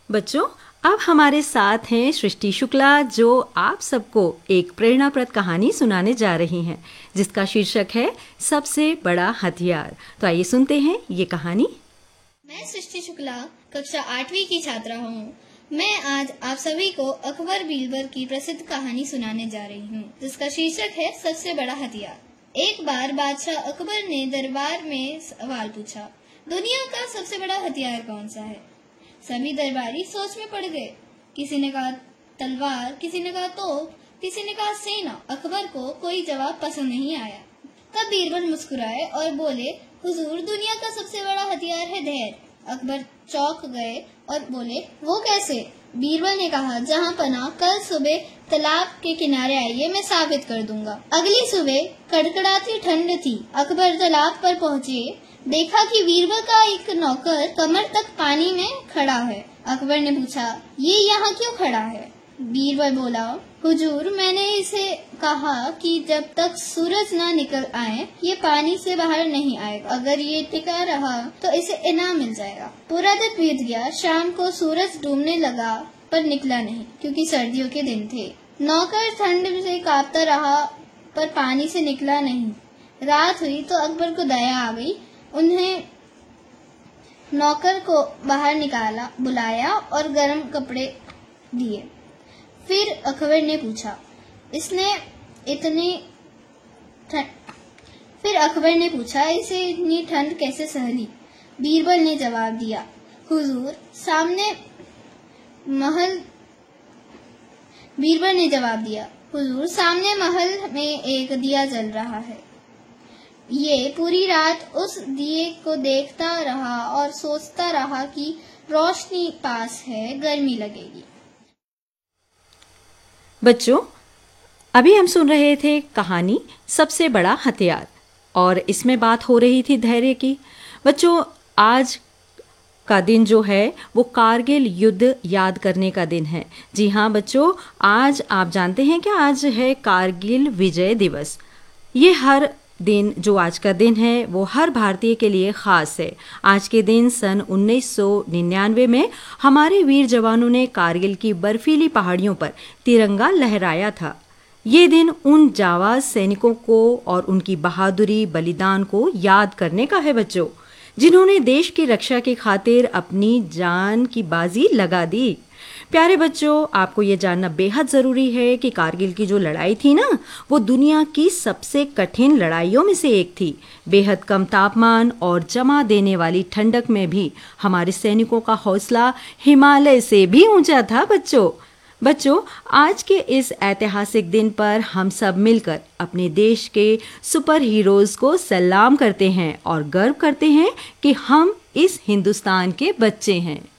बच्चों, अब हमारे साथ हैं सृष्टि शुक्ला जो आप सबको एक प्रेरणाप्रद कहानी सुनाने जा रही हैं जिसका शीर्षक है सबसे बड़ा हथियार। तो आइए सुनते हैं ये कहानी। मैं सृष्टि शुक्ला कक्षा 8वीं की छात्रा हूँ। मैं आज आप सभी को अकबर बीरबल की प्रसिद्ध कहानी सुनाने जा रही हूँ जिसका शीर्षक है सबसे बड़ा हथियार। एक बार बादशाह अकबर ने दरबार में सवाल पूछा, दुनिया का सबसे बड़ा हथियार कौन सा है? सभी दरबारी सोच में पड़ गए। किसी ने कहा तलवार, किसी ने कहा तोप, किसी ने कहा सेना। अकबर को कोई जवाब पसंद नहीं आया। तब बीरबल मुस्कुराए और बोले, हुजूर, दुनिया का सबसे बड़ा हथियार है धैर्य। अकबर चौंक गए और बोले, वो कैसे? बीरबल ने कहा, जहाँ पना, कल सुबह तालाब के किनारे आइए, मैं साबित कर दूंगा। अगली सुबह कड़कड़ाती ठंड थी। अकबर तालाब पर पहुँचे, देखा कि बीरबल का एक नौकर कमर तक पानी में खड़ा है। अकबर ने पूछा, ये यहाँ क्यों खड़ा है? बीरबल बोला, हुजूर, मैंने इसे कहा कि जब तक सूरज न निकल आए ये पानी से बाहर नहीं आएगा। अगर ये टिका रहा तो इसे इनाम मिल जाएगा। पूरा दिन बीत गया। शाम को सूरज डूबने लगा पर निकला नहीं क्योंकि सर्दियों के दिन थे। नौकर ठंड से कांपता रहा पर पानी से निकला नहीं। रात हुई तो अकबर को दया आ गई। उन्हें नौकर को बाहर निकाला, बुलाया और गर्म कपड़े दिए। फिर अकबर ने पूछा, इसे इतनी ठंड कैसे सहली? बीरबल ने जवाब दिया, हुजूर, सामने महल में एक दिया जल रहा है। ये पूरी रात उस दिए को देखता रहा और सोचता रहा कि रोशनी पास है, गर्मी लगेगी। बच्चों, अभी हम सुन रहे थे कहानी सबसे बड़ा हथियार और इसमें बात हो रही थी धैर्य की। बच्चों, आज का दिन जो है वो कारगिल युद्ध याद करने का दिन है। जी हाँ बच्चों, आज आप जानते हैं कि आज है कारगिल विजय दिवस। ये हर दिन जो आज का दिन है वो हर भारतीय के लिए ख़ास है। आज के दिन सन 1999 में हमारे वीर जवानों ने कारगिल की बर्फीली पहाड़ियों पर तिरंगा लहराया था। ये दिन उन जाबाज सैनिकों को और उनकी बहादुरी बलिदान को याद करने का है बच्चों, जिन्होंने देश की रक्षा की खातिर अपनी जान की बाजी लगा दी। प्यारे बच्चों, आपको ये जानना बेहद ज़रूरी है कि कारगिल की जो लड़ाई थी ना, वो दुनिया की सबसे कठिन लड़ाइयों में से एक थी। बेहद कम तापमान और जमा देने वाली ठंडक में भी हमारे सैनिकों का हौसला हिमालय से भी ऊंचा था बच्चों, आज के इस ऐतिहासिक दिन पर हम सब मिलकर अपने देश के सुपर हीरोज़ को सलाम करते हैं और गर्व करते हैं कि हम इस हिंदुस्तान के बच्चे हैं।